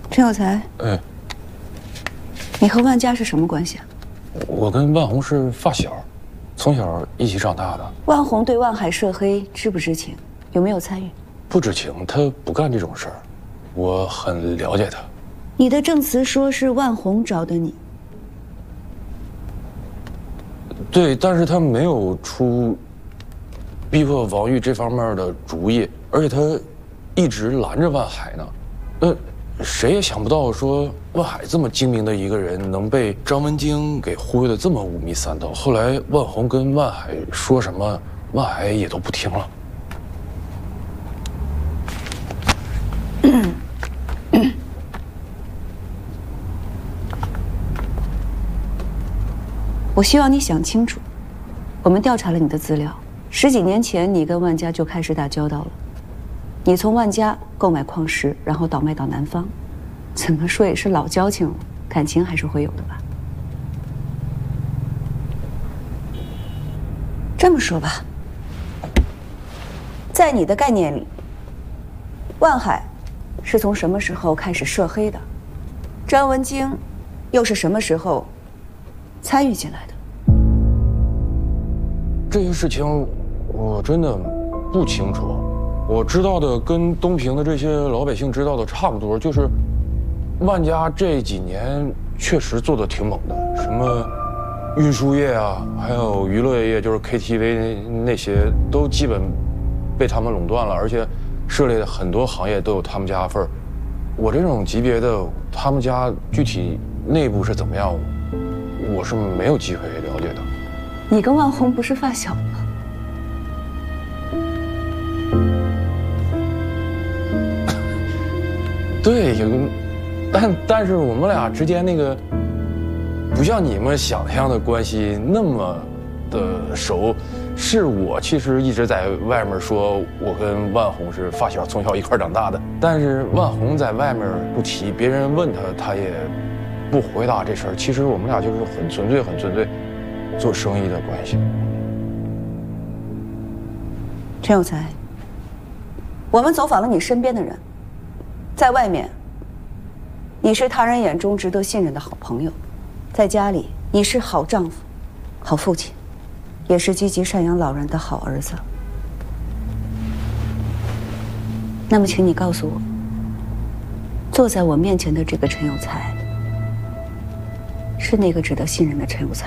陈有才， 哎， 你和万家是什么关系啊？ 我跟万红是发小，从小一起长大的。 万红对万海涉黑知不知情？有没有参与？ 不知情，他不干这种事儿，我很了解他。 你的证词说是万红找的你。 对，但是他没有出逼迫王玉这方面的主意，而且他一直拦着万海呢。谁也想不到说万海这么精明的一个人，能被张文京给忽悠得这么五迷三道。后来万红跟万海说什么，万海也都不听了。 我希望你想清楚，我们调查了你的资料，10几年前你跟万家就开始打交道了。你从万家购买矿石，然后倒卖到南方，怎么说也是老交情了，感情还是会有的吧？这么说吧，在你的概念里，万海是从什么时候开始涉黑的？张文京又是什么时候参与进来的？ 这些事情我真的不清楚，我知道的跟东平的这些老百姓知道的差不多，就是万家这几年确实做的挺猛的，什么运输业啊，还有娱乐业，就是 KTV 那些都基本被他们垄断了，而且涉猎的很多行业都有他们家份儿。我这种级别的，他们家具体内部是怎么样，我是没有机会了解的。 你跟万红不是发小吗？ 对，有个，但是我们俩之间那个，不像你们想象的关系那么的熟。是我其实一直在外面说，我跟万红是发小，从小一块长大的。但是万红在外面不提，别人问他，他也不回答这事儿。其实我们俩就是很纯粹做生意的关系。 陈有才，我们走访了你身边的人，在外面，你是他人眼中值得信任的好朋友；在家里，你是好丈夫、好父亲，也是积极赡养老人的好儿子。那么，请你告诉我，坐在我面前的这个陈有才，是那个值得信任的陈有才